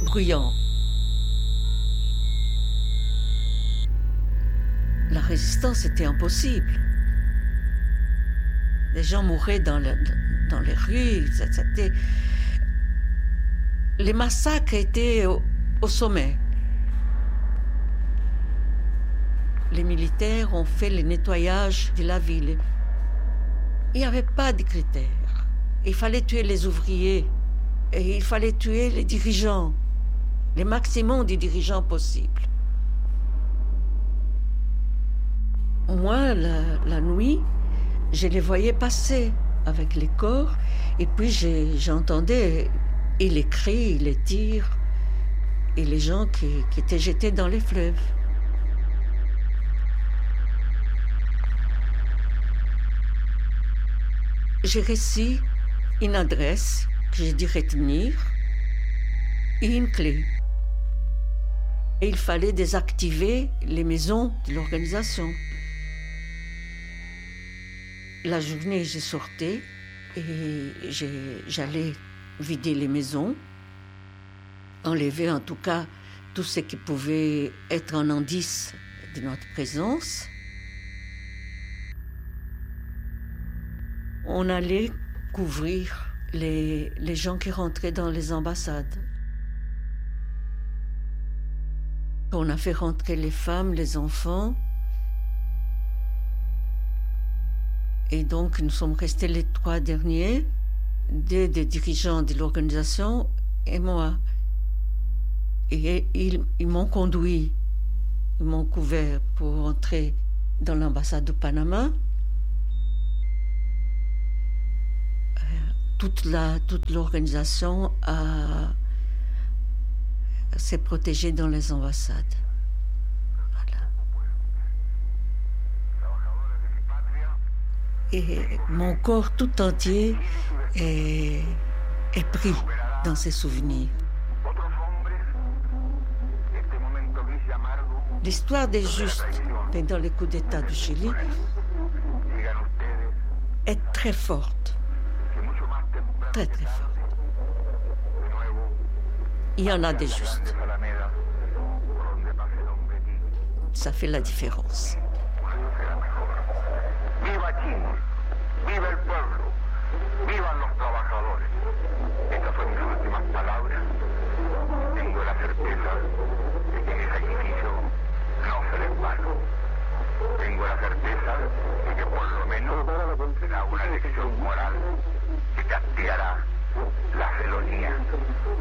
bruyant. La résistance était impossible. Les gens mouraient dans les rues. Les massacres étaient au sommet. Les militaires ont fait le nettoyage de la ville. Il n'y avait pas de critères. Il fallait tuer les ouvriers et il fallait tuer les dirigeants, le maximum de dirigeants possible. Moi, la nuit, je les voyais passer avec les corps et puis j'entendais les cris, les tirs et les gens qui étaient jetés dans les fleuves. J'ai reçu une adresse que j'ai dû retenir et une clé. Et il fallait désactiver les maisons de l'organisation. La journée, je sortais et j'allais vider les maisons, enlever en tout cas tout ce qui pouvait être un indice de notre présence. On allait couvrir les gens qui rentraient dans les ambassades. On a fait rentrer les femmes, les enfants. Et donc, nous sommes restés les 3 derniers, des dirigeants de l'organisation et moi. Et ils m'ont conduit, ils m'ont couvert pour entrer dans l'ambassade du Panama. Toute l'organisation s'est protégée dans les ambassades. Voilà. Et mon corps tout entier est pris dans ces souvenirs. L'histoire des Justes pendant les coups d'État du Chili est très forte. Très, très forte. Il y en a des justes. Ça fait la différence. Viva Chile, viva el pueblo.